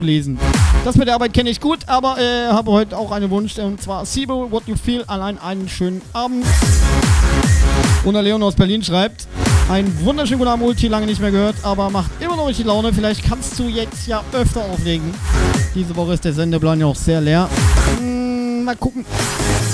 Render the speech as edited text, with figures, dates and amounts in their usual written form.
lesen. Das mit der Arbeit kenne ich gut, aber habe heute auch einen Wunsch, und zwar Sibo, What You Feel, allein einen schönen Abend. Und der Leon aus Berlin schreibt, ein wunderschönen guten Abend, Multi, lange nicht mehr gehört, aber macht immer noch richtig Laune. Vielleicht kannst du jetzt ja öfter auflegen. Diese Woche ist der Sendeplan ja auch sehr leer. Mal gucken.